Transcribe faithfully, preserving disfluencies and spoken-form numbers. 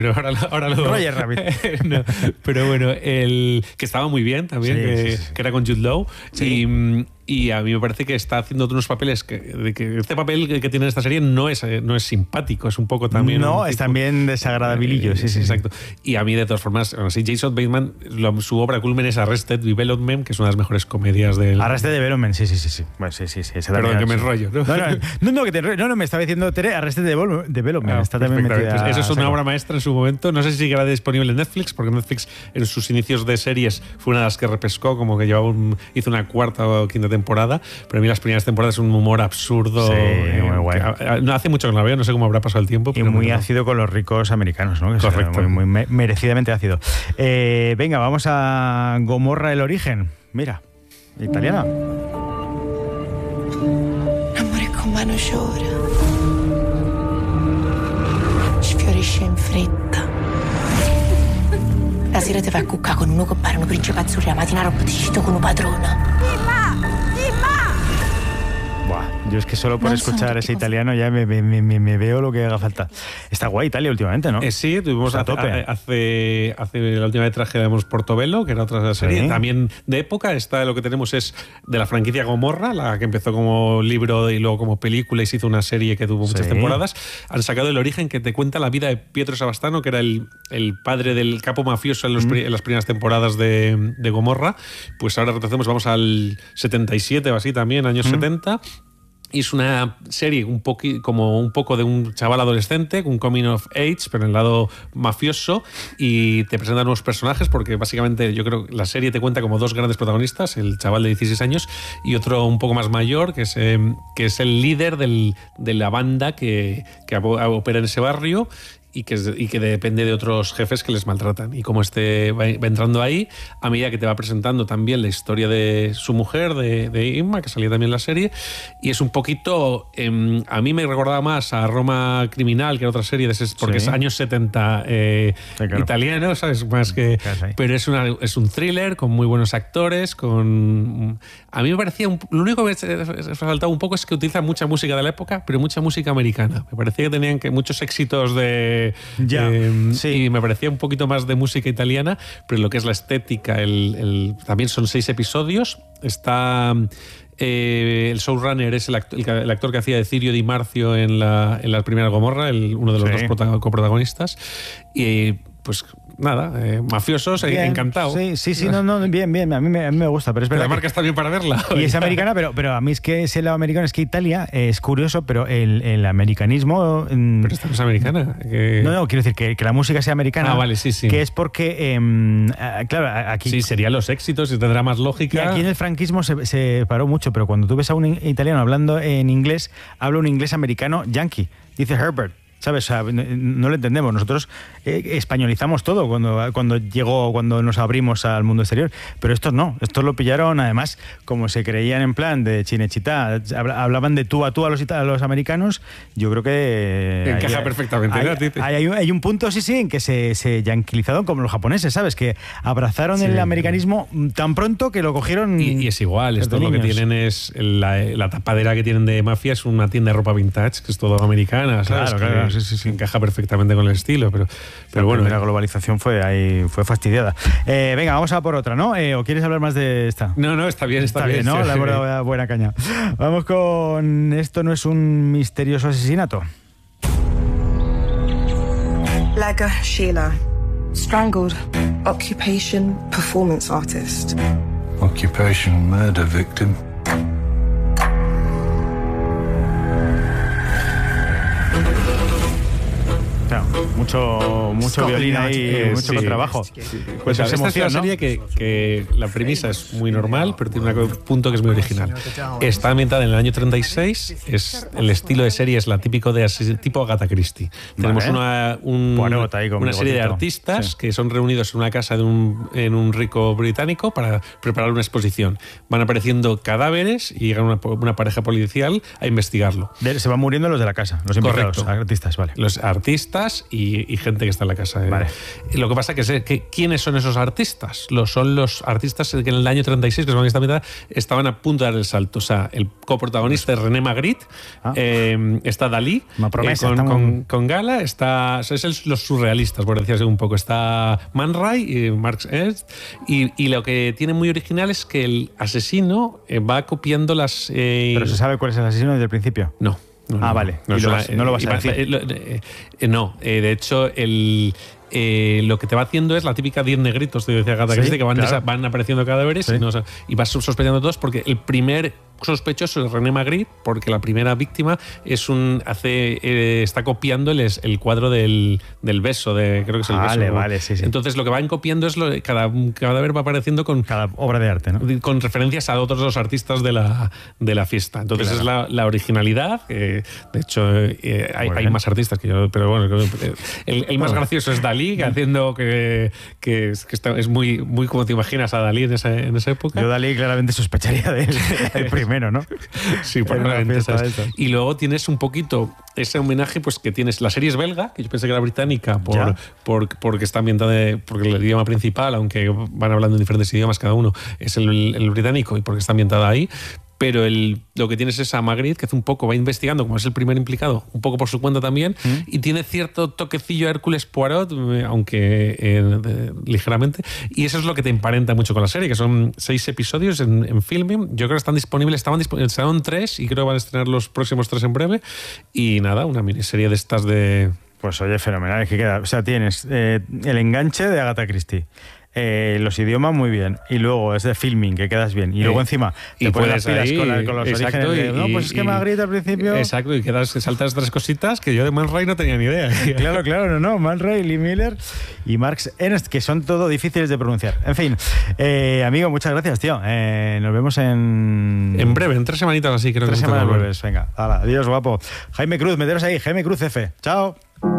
Pero ahora, ahora lo... Roger Rabbit. No, pero bueno, el que estaba muy bien también, Sí, que, sí, sí. que era con Jude Law. Sí. Y, y a mí me parece que está haciendo unos papeles que, de que este papel que, que tiene en esta serie no es, no es simpático, es un poco también... No, un es tipo, también desagradabilillo, sí, sí. Exacto. Y a mí, de todas formas, bueno, sí, Jason Bateman, lo, su obra culmen es Arrested Development, que es una de las mejores comedias del... Arrested Development, sí, sí, sí. sí. Bueno, sí, sí, sí. Perdón, que me enrollo, ¿no? No, no, no, no, que te, no, no, me estaba diciendo Tere, Arrested Development. Ah, está también metida. Pues eso es una saco. obra maestra en su momento. No sé si seguirá disponible en Netflix, porque Netflix en sus inicios de series fue una de las que repescó, como que llevaba un, hizo una cuarta o quinta temporada, pero a mí las primeras temporadas es un humor absurdo. Sí, eh, muy bueno. que, no hace mucho que no la veo, no sé cómo habrá pasado el tiempo. Y Pero muy bueno, ácido con los ricos americanos, ¿no? Que correcto. Es muy, muy merecidamente ácido. Eh, venga, vamos a Gomorra, el origen. Mira, italiana. Amore con mano llora, sfiorisce in fretta. La sera te vai a cuccare con uno che pare un principe azzurro, la mattina roba ti cito con un padrona. Buah, yo es que solo por No, escuchar son ese tipos. italiano ya me, me, me, me veo lo que haga falta. Está guay Italia últimamente, ¿no? Eh, sí, tuvimos A hace, tope. hace, hace la última vez trajimos Portobello, que era otra serie Sí. también de época. Esta lo que tenemos es de la franquicia Gomorra, la que empezó como libro y luego como película y se hizo una serie que tuvo muchas Sí. temporadas. Han sacado El origen, que te cuenta la vida de Pietro Savastano, que era el, el padre del capo mafioso en, los, Mm. en las primeras temporadas de, de Gomorra. Pues ahora retrocedemos, vamos al setenta y siete o así también, años Mm. setenta. Y es una serie un poqui, como un poco de un chaval adolescente, un coming of age, pero en el lado mafioso, y te presentan nuevos personajes porque básicamente yo creo que la serie te cuenta como dos grandes protagonistas, el chaval de dieciséis años y otro un poco más mayor, que es, eh, que es el líder del, de la banda que, que opera en ese barrio y que, y que depende de otros jefes que les maltratan. Y como este va, va entrando ahí, a medida que te va presentando también la historia de su mujer, de, de Inma, que salía también en la serie, y es un poquito... Eh, a mí me recordaba más a Roma Criminal, que era otra serie, de ese, porque Sí. es años setenta eh, Sí, claro. italiano, ¿sabes? Más que... Claro, sí. Pero es, una, es un thriller con muy buenos actores, con... A mí me parecía... Un, lo único que me faltaba un poco es que utiliza mucha música de la época, pero mucha música americana. Me parecía que tenían que muchos éxitos de... Ya, eh, sí. Y me parecía un poquito más de música italiana, pero lo que es la estética, el, el, también son seis episodios. Está... Eh, el showrunner es el actor, el actor que hacía de Cirio Di Marcio en la, en la primera Gomorra, el, uno de los Sí. dos prota- coprotagonistas. Y pues nada, eh, mafiosos, Bien, encantado. Sí, sí, sí, no, no, bien, bien, a mí me, a mí me gusta, pero es Pero verdad la que- marca está bien para verla. y es americana, pero, pero a mí es que ese lado americano, es que Italia es curioso, pero el, el americanismo... mm, Pero esta no es americana. que- no, no, quiero decir que, que la música sea americana. Ah, vale, sí, sí. Que es porque, em, ah, claro, aquí... Sí, serían los éxitos y tendrá más Y lógica. aquí en el franquismo se, se paró mucho, pero cuando tú ves a un italiano hablando en inglés, habla un inglés americano yankee. Dice Herbert. ¿Sabes? O sea, no, no lo entendemos. Nosotros eh, españolizamos todo cuando, cuando llegó, cuando nos abrimos al mundo exterior. Pero estos no. Estos lo pillaron, además, como se creían en plan de Chinechita, hablaban de tú a tú a los, a los americanos. Yo creo que... Encaja hay, perfectamente, Hay, ¿no, Tite? hay, hay un, hay un punto, sí, sí, en que se, se yanquilizaron como los japoneses, ¿sabes? Que abrazaron Sí. el americanismo tan pronto que lo cogieron... Y, y es igual, esto desde lo que niños. tienen es la, la tapadera que tienen de mafia es una tienda de ropa vintage, que es todo americana, ¿sabes? Claro, Que claro, sí, sí, sí. encaja perfectamente con el estilo, pero, pero bueno. La globalización fue ahí, fue fastidiada. Eh, venga, vamos a por otra, ¿no? Eh, ¿O quieres hablar más de esta? No, no, está bien, está, Está bien, ¿no? sí. La hemos dado buena caña. Vamos con... Esto no es un misterioso asesinato. Laga Sheila. Strangled. Occupation performance artist. Occupation murder victim. Claro, mucho, mucho violín ahí, Eh, mucho sí. contrabajo. Pues Esa esta es emoción, una ¿no? serie que, que la premisa es muy normal, pero tiene un punto que es muy original. Está ambientada en el año treinta y seis, es, el estilo de serie es la típico de ases- tipo Agatha Christie. Tenemos Vale. una, un- Poirot ahí con una serie de bigotito. artistas Sí. que son reunidos en una casa de un, en un rico británico para preparar una exposición. Van apareciendo cadáveres y llega una, una pareja policial a investigarlo. De- se van muriendo los de la casa, los invitados, Correcto. artistas, vale. Los artistas y y, y gente que está en la casa. Vale. Y lo que pasa que es que ¿quiénes son esos artistas? Los, son los artistas que en el año treinta y seis, que son esta mitad, estaban a punto de dar el salto. O sea, el coprotagonista es René Magritte, ah. eh, está Dalí, Una promesa, eh, con, estamos... con, con Gala, está, o sea, es el, los surrealistas, por decirlo un poco. Está Man Ray y Marx Ernst. Y, y lo que tiene muy original es que el asesino eh, va copiando las... Eh, ¿Pero se sabe cuál es el asesino desde el principio? No. No, ah, no, vale. No, y no, lo vas, no lo vas a decir. Eh, eh, no, eh, de hecho, el, eh, lo que te va haciendo es la típica diez negritos, te decía Agatha Christie, sí, que van, claro. desa- van apareciendo cadáveres Sí. y, no, y vas sospechando todos porque el primer sospechoso es René Magritte, porque la primera víctima es un hace eh, está copiando el, el cuadro del, del beso, de creo que es el Vale, beso. vale, sí, sí. Entonces lo que van copiando es lo, cada cadáver va apareciendo con Cada obra de arte, ¿no? con referencias a otros dos artistas de la, de la fiesta. Entonces Claro. es la, la originalidad. Eh, de hecho, eh, hay, Muy hay bien. más artistas que yo, pero bueno, eh, el, el más Bueno. gracioso es Dalí, que haciendo que, que, es, que está, es muy, muy como te imaginas a Dalí en esa, en esa época. Yo Dalí claramente sospecharía de él, el primero, ¿no? Sí, En una probablemente, fiesta ¿sabes? de esas. Y luego tienes un poquito ese homenaje, pues que tienes la serie es belga, que yo pensé que era británica por, Ya. por porque está ambientada de, porque el idioma principal, aunque van hablando en diferentes idiomas cada uno, es el, el británico y porque está ambientada ahí. Pero el, lo que tienes es a Magritte, que hace un poco, va investigando, como es el primer implicado, un poco por su cuenta también, ¿Mm? y tiene cierto toquecillo a Hércules Poirot, eh, aunque eh, de- ligeramente, y eso es lo que te emparenta mucho con la serie, que son seis episodios en, en Filming. Yo creo que están disponibles, estaban disponibles, estaban tres, y creo que van a estrenar los próximos tres en breve, y nada, una miniserie de estas de... Pues oye, fenomenal. Es que queda, o sea, tienes eh, el enganche de Agatha Christie. Eh, los idiomas muy bien y luego es de filming que quedas bien y Eh, luego encima y te pones las puedes pilas ahí, con, la- con los exacto, orígenes de, y- no, pues es que y- Magritte al principio Exacto, y quedas, saltas tres cositas que yo de Man Ray no tenía ni idea. claro, claro, no, no, Man Ray, Lee Miller y Marx Ernst, que son todo difíciles de pronunciar. En fin, eh, amigo, muchas gracias, tío. Eh, nos vemos en... En breve, en tres semanitas así creo tres que semanas nos toca breves. Venga, hala, adiós, guapo. Jaime Cruz, meteros ahí, Jaime Cruz F. Chao.